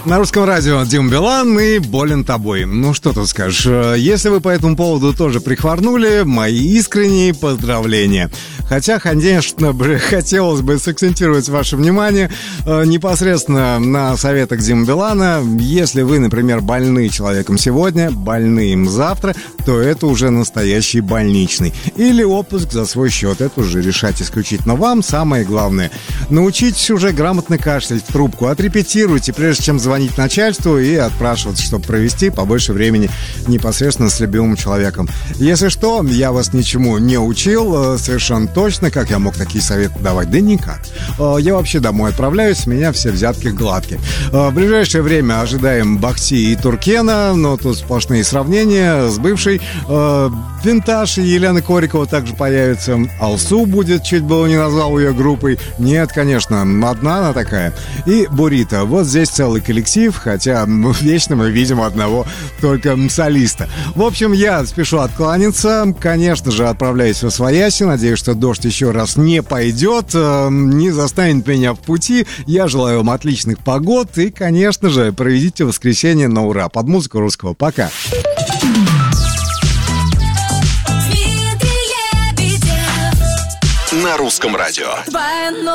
На русском радио Дима Билан и «Болен тобой». Ну, что тут скажешь. Если вы по этому поводу тоже прихворнули, мои искренние поздравления. Хотя, конечно, хотелось бы сакцентировать ваше внимание непосредственно на советах Димы Билана. Если вы, например, больны человеком сегодня, больны им завтра, то это уже настоящий больничный. Или отпуск за свой счет. Это уже решать исключительно вам. Самое главное — научитесь уже грамотно кашлять в трубку. Отрепетируйте, прежде чем звонить начальству и отпрашиваться, чтобы провести побольше времени непосредственно с любимым человеком. Если что, я вас ничему не учил, совершенно точно. Как я мог такие советы давать? Да никак. Я вообще домой отправляюсь, с меня все взятки гладкие. В ближайшее время ожидаем Бахти и Туркена, но тут сплошные сравнения с бывшей. Винтаж и Елена Корикова также появится. Алсу будет, чуть было не назвал ее группой. Нет, конечно, одна она такая. И Бурито. Вот здесь целый коллектив, хотя вечно мы видим одного только солиста. В общем, я спешу откланяться. Конечно же, отправляюсь во свояси. Надеюсь, что дождь еще раз не пойдет, не застанет меня в пути. Я желаю вам отличных погод и, конечно же, проведите воскресенье на ура. Под музыку русского. Пока. На русском радио.